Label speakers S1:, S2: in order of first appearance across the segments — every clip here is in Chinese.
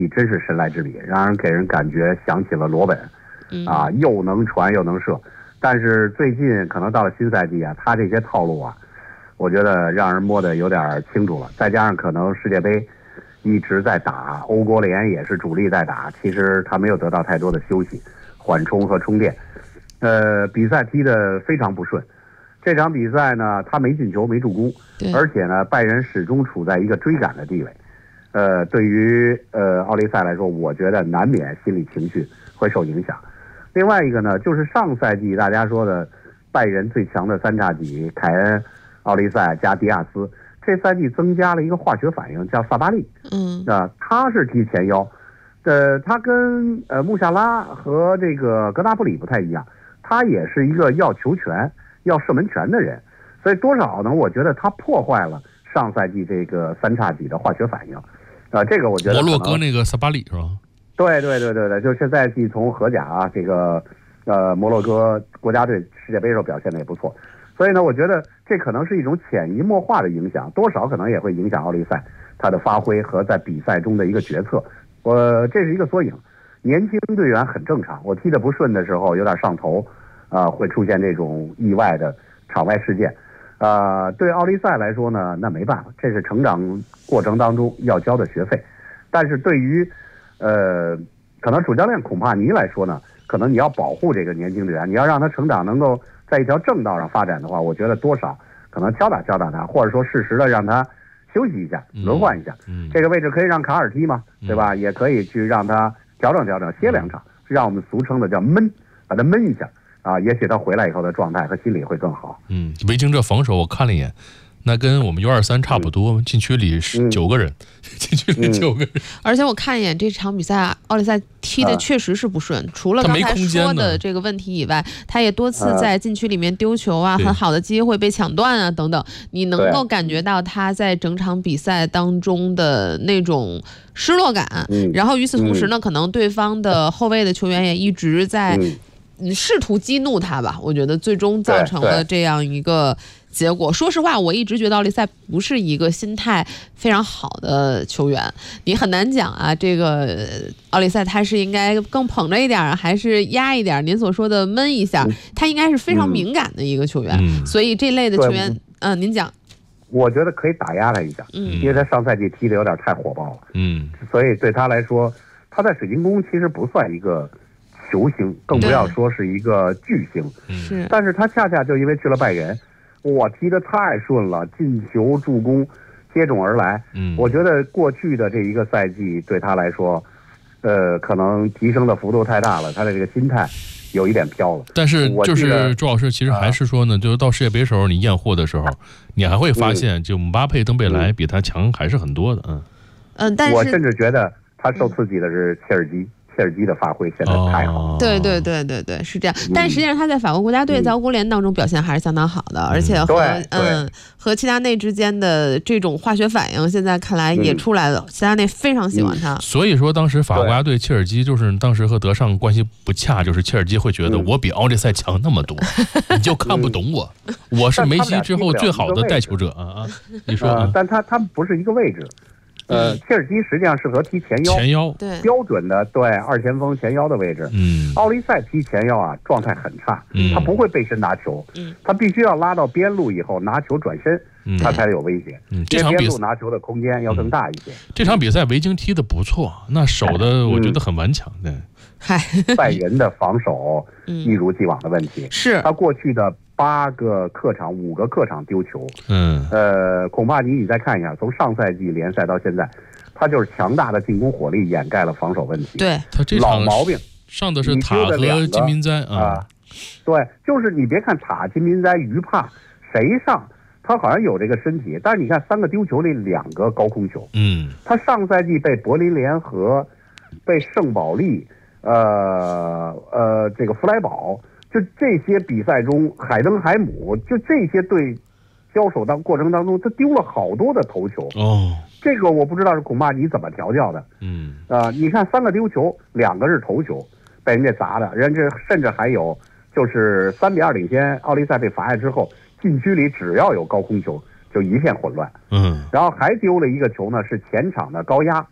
S1: 真是神来之笔，让人给人感觉想起了罗本，又能传又能射。但是最近可能到了新赛季啊，他这些套路啊，我觉得让人摸得有点清楚了。再加上可能世界杯一直在打，欧国联也是主力在打，其实他没有得到太多的休息、缓冲和充电。比赛踢得非常不顺。这场比赛呢，他没进球，没助攻，而且呢，拜仁始终处在一个追赶的地位。对于奥利赛来说，我觉得难免心理情绪会受影响。另外一个呢，就是上赛季大家说的拜仁最强的三叉戟凯恩、奥利赛加迪亚斯，这赛季增加了一个化学反应，叫萨巴利。他是踢前腰，他跟穆夏拉和这个格纳布里不太一样，他也是一个要球权、要射门权的人，所以多少呢？我觉得他破坏了上赛季这个三叉戟的化学反应。这个我觉得
S2: 摩洛哥那个萨巴里是吧？
S1: 对，就这赛季从荷甲这个摩洛哥国家队世界杯时候表现的也不错，所以呢，我觉得这可能是一种潜移默化的影响，多少可能也会影响奥利赛他的发挥和在比赛中的一个决策。这是一个缩影。年轻队员很正常，我踢得不顺的时候有点上头，会出现这种意外的场外事件。对奥利赛来说呢，那没办法，这是成长过程当中要交的学费。但是对于可能主教练孔帕尼来说呢，可能你要保护这个年轻队员，你要让他成长能够在一条正道上发展的话，我觉得多少可能敲打他，或者说适时的让他休息一下，轮换一下。这个位置可以让卡尔踢嘛，对吧？也可以去让他调整，歇2场，让我们俗称的叫闷，把他闷一下。也许他回来以后的状态和心理会更好。
S2: 维京这防守我看了一眼，那跟我们U23差不多，禁区里9个人，禁区里9个人。
S3: 而且我看一眼这场比赛，奥利赛踢的确实是不顺，除了刚才说的这个问题以外，他也多次在禁区里面丢球啊，很好的机会被抢断啊等等。你能够感觉到他在整场比赛当中的那种失落感。然后与此同时呢，可能对方的后卫的球员也一直在试图激怒他吧，我觉得最终造成了这样一个结果。说实话，我一直觉得奥利赛不是一个心态非常好的球员，你很难讲啊，这个奥利赛他是应该更捧着一点还是压一点？您所说的闷一下，他应该是非常敏感的一个球员，所以这类的球员，您讲。
S1: 我觉得可以打压他一下，因为他上赛季踢的有点太火爆了，所以对他来说，他在水晶宫其实不算一个球星，更不要说是一个巨星。但是他恰恰就因为去了拜仁，哇，踢得太顺了，进球助攻接踵而来。我觉得过去的这一个赛季对他来说，可能提升的幅度太大了，他的这个心态有一点飘了。
S2: 但是就是周老师，其实还是说呢，就是到世界杯时候你验货的时候，你还会发现，就姆巴佩、登贝莱比他强还是很多的。
S3: 但是
S1: 我甚至觉得他受刺激的是切尔基的发挥现在太好。
S3: 对，是这样。但实际上他在法国国家队在欧国联当中表现还是相当好的，而且和齐达内之间的这种化学反应现在看来也出来了，齐达内非常喜欢他。
S2: 所以说当时法国国家队切尔基就是当时和德尚关系不恰，就是切尔基会觉得我比奥利赛强那么多，你就看不懂我，我是梅西之后最好的带球者啊！你说，
S1: 但他不是一个位置。切尔基实际上适合踢前腰，
S3: 对，
S1: 标准的二前锋前腰的位置。奥利赛踢前腰啊，状态很差，他不会背身拿球，他必须要拉到边路以后拿球转身，他才有威胁。
S2: 这场
S1: 边路拿球的空间要更大一些。
S2: 这场比赛维京踢得不错，那守的我觉得很顽强的。
S1: 拜仁的防守一如既往的问题，
S3: 是
S1: 他过去的5个客场丢球。恐怕你再看一下，从上赛季联赛到现在，他就是强大的进攻火力掩盖了防守问题。
S3: 对，
S2: 他这场
S1: 老毛病
S2: 上的是塔和金民哉啊。
S1: 对，就是你别看塔、金民哉、于帕谁上，他好像有这个身体，但是你看3个丢球里2个高空球。他上赛季被柏林联合、被圣保利、这个弗莱堡，就这些比赛中，海登海姆，就这些队交手过程当中，他丢了好多的头球。这个我不知道是恐怕你怎么调教的。你看3个丢球，2个是头球，被人家砸的，人家甚至还有就是3-2领先，奥利赛被罚下之后，禁区里只要有高空球就一片混乱。然后还丢了一个球呢，是前场的高压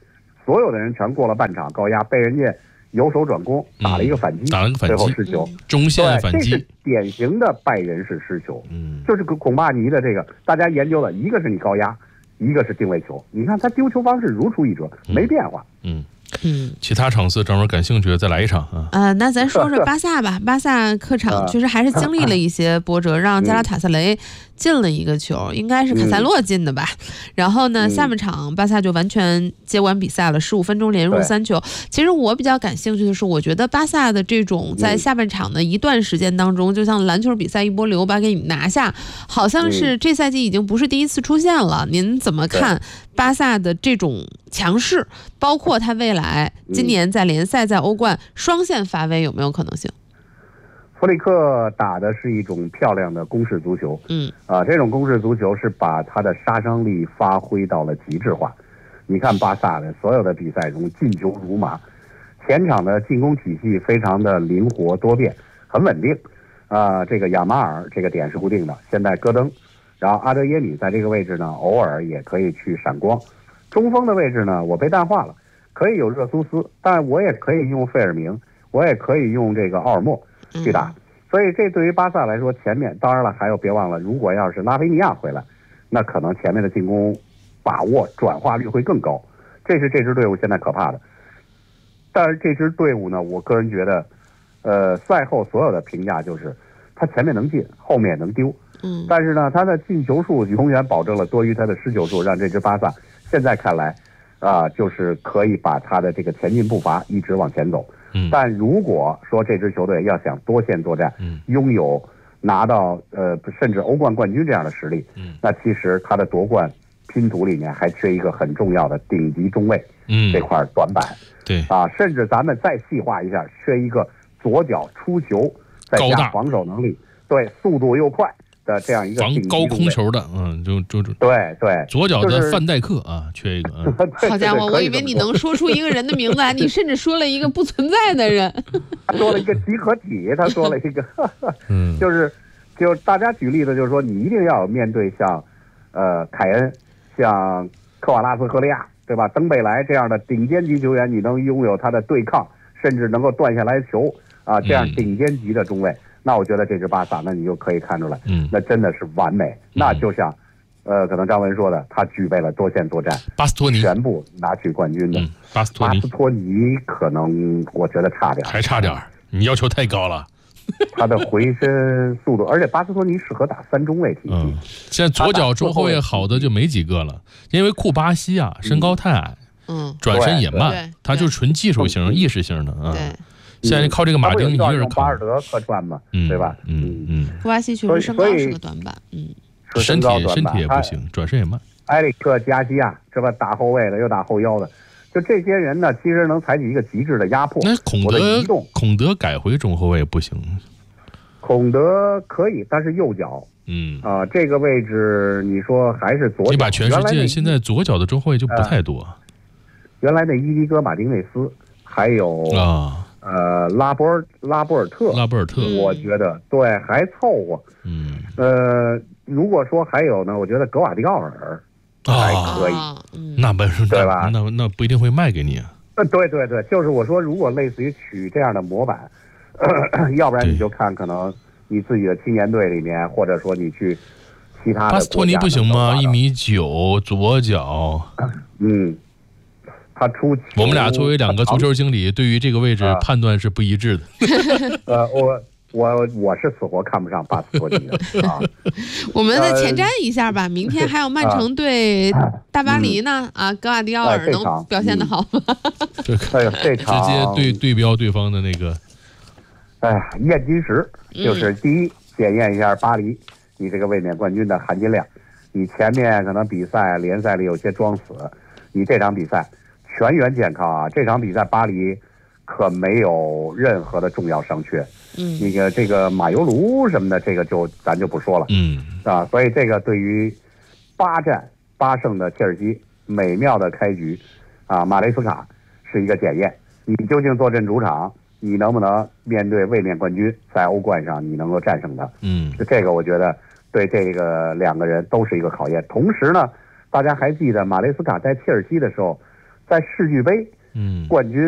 S1: 所有的人全过了半场高压，被人家由守转攻，打了一个反击，最后失球，
S2: 中线反击，
S1: 这是典型的拜仁式失球。就是孔巴尼的这个，大家研究了，一个是你高压，一个是定位球。你看他丢球方式如出一辙，没变化。
S2: 其他场次张文感兴趣的再来一场啊。
S3: 那咱说说巴萨吧。巴萨客场确实还是经历了一些波折，让加拉塔萨雷进了一个球，应该是卡塞洛进的吧。然后呢，下半场巴萨就完全接管比赛了，15分钟连入3球。其实我比较感兴趣的是，我觉得巴萨的这种在下半场的一段时间当中，就像篮球比赛一波流把给你拿下，好像是这赛季已经不是第一次出现了。您怎么看巴萨的这种强势，包括他未来今年在联赛、在欧冠双线发威有没有可能性？
S1: 弗里克打的是一种漂亮的攻势足球，这种攻势足球是把他的杀伤力发挥到了极致化。你看巴萨的所有的比赛中进球如麻，前场的进攻体系非常的灵活多变，很稳定。这个亚马尔这个点是固定的，现在戈登，然后阿德耶里在这个位置呢，偶尔也可以去闪光。中锋的位置呢，我被淡化了，可以有热苏斯，但我也可以用费尔明，我也可以用这个奥尔莫去打。所以这对于巴萨来说，前面当然了，还有别忘了，如果要是拉菲尼亚回来，那可能前面的进攻把握转化率会更高，这是这支队伍现在可怕的。但是这支队伍呢，我个人觉得，赛后所有的评价就是他前面能进，后面也能丢。但是呢，他的进球数永远保证了多于他的失球数，让这支巴萨现在看来，就是可以把他的这个前进步伐一直往前走。但如果说这支球队要想多线作战，拥有拿到甚至欧冠冠军这样的实力，那其实他的夺冠拼图里面还缺一个很重要的顶级中卫，这块短板。
S2: 对
S1: 甚至咱们再细化一下，缺一个左脚出球再加防守能力，对，速度又快的这样一个
S2: 防高空球的，
S1: 对，
S2: 左脚的范戴克缺一个。
S3: 好家伙，我以为你能说出一个人的名字，你甚至说了一个不存在的人。
S1: 他说了一个集合体，他说了一个，就是大家举例子，就是说你一定要面对像凯恩、像科瓦拉斯科利亚，对吧？登贝莱这样的顶尖级球员，你能拥有他的对抗，甚至能够断下来球这样顶尖级的中卫。那我觉得这支巴萨，那你就可以看出来，那真的是完美。那就像，可能张文说的，他具备了多线作战，
S2: 巴斯托尼
S1: 全部拿取冠军的。
S2: 巴斯
S1: 托尼可能我觉得差点，
S2: 还差点，你要求太高了。
S1: 他的回身速度，而且巴斯托尼适合打3中卫体系。
S2: 现在左脚中后卫好的就没几个了，因为库巴西身高太矮，转身也慢，他就纯技术型、意识型的
S3: 对。
S2: 现在靠这个马丁一个人
S1: 巴尔德客串嘛，对吧？
S3: 库巴西确实身高是个短板，
S2: 身体也不行，转身也慢。
S1: 埃里克加西亚是吧？打后卫的又打后腰的，就这些人呢，其实能采取一个极致的压迫。
S2: 那孔德改回中后卫不行？
S1: 孔德可以，但是右脚。这个位置你说还是左脚。
S2: 你把全世界现在左脚的中后卫就不太多。
S1: 原来的伊迪戈马丁内斯，还有拉波尔特，我觉得对还凑合。如果说还有呢，我觉得格瓦迪奥尔还可以。
S2: 那
S1: 对吧？
S2: 那不一定会卖给你啊。
S1: 对，就是我说，如果类似于取这样的模板，要不然你就看可能你自己的青年队里面，或者说你去其他的。
S2: 巴斯托尼不行吗？1.9米，左脚。
S1: 他出球。
S2: 我们俩作为2个足球经理，对于这个位置判断是不一致的。
S1: 我是死活看不上巴斯托尼的
S3: 我们再前瞻一下吧，明天还有曼城对大巴黎呢格瓦迪奥尔能表现得好吗？
S1: 这场
S2: 直接对标对方的那个。
S1: 验金石就是第一，检验一下巴黎你这个卫冕冠军的含金量。你前面可能比赛联赛里有些装死，你这场比赛全员健康这场比赛巴黎可没有任何的重要伤缺。那个这个马尤卢什么的，这个咱就不说了。所以这个对于8战8胜的切尔西美妙的开局马雷斯卡是一个检验。你究竟坐镇主场，你能不能面对卫冕冠军，在欧冠上你能够战胜他？这个我觉得对这个2个人都是一个考验。同时呢，大家还记得马雷斯卡在切尔西的时候， 在世俱杯冠军